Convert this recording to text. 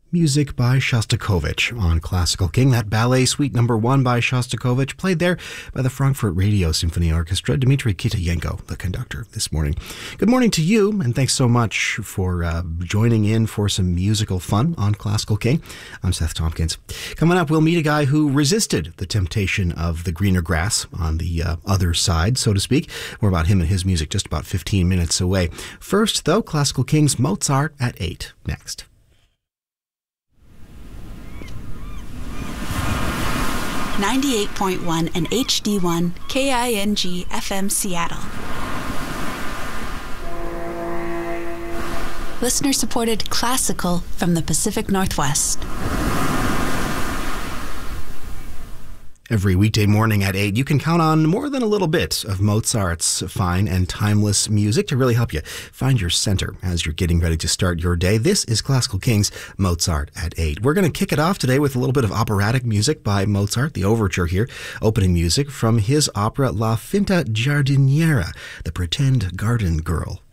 Music by Shostakovich on Classical King. That ballet suite number 1 by Shostakovich, played there by the Frankfurt Radio Symphony Orchestra. Dmitry Kitayenko, the conductor, this morning. Good morning to you, and thanks so much for joining in for some musical fun on Classical King. I'm Seth Tompkins. Coming up, we'll meet a guy who resisted the temptation of the greener grass on the other side, so to speak. More about him and his music just about 15 minutes away. First, though, Classical King's Mozart at 8 next. 98.1 and HD1 KING FM Seattle. Listener-supported classical from the Pacific Northwest. Every weekday morning at 8, you can count on more than a little bit of Mozart's fine and timeless music to really help you find your center as you're getting ready to start your day. This is Classical King's Mozart at 8. We're going to kick it off today with a little bit of operatic music by Mozart, the overture here, opening music from his opera La Finta Giardiniera, the Pretend Garden Girl.